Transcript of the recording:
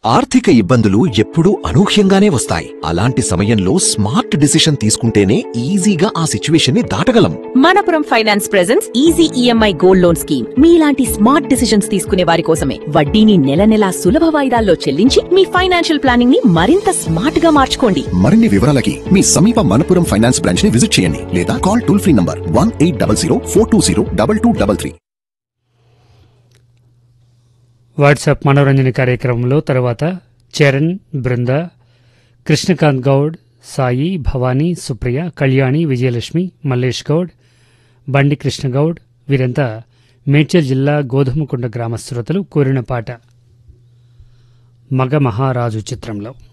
ఆర్థిక ఇబ్బందులు ఎప్పుడూ అనూహ్యంగానే వస్తాయి. అలాంటి సమయంలో స్మార్ట్ డిసిషన్ తీసుకుంటేనే ఈజీగా ఆ సిచ్యువేషన్ ని దాటగలం. Manappuram finance presents easy EMI gold loan scheme. మీలాంటి స్మార్ట్ డిసిషన్స్ తీసుకునే వారి కోసమే. వడ్డీని నెల నెలా సులభ వాయిదాల్లో చెల్లించి మీ ఫైనాన్షియల్ ప్లానింగ్ ని మరింత స్మార్ట్ గా మార్చుకోండి. మరిన్ని వివరాలకి మీ సమీప మనపురం ఫైనాన్స్ బ్రాంచ్ ని విజిట్ చేయండి లేదా call toll free number 1800 420 2233. WhatsApp మనోరంజన కార్యక్రమంలో తర్వాత చరణ్, బృంద, కృష్ణకాంత్ గౌడ్, సాయి, భవానీ, సుప్రియ, కళ్యాణి, విజయలక్ష్మి, మల్లేష్ గౌడ్, బండి కృష్ణగౌడ్ వీరంతా మేడ్చల్ జిల్లా గోధుమకుంట గ్రామస్తులతలు కోరిన పాట మగ మహారాజు చిత్రంలో.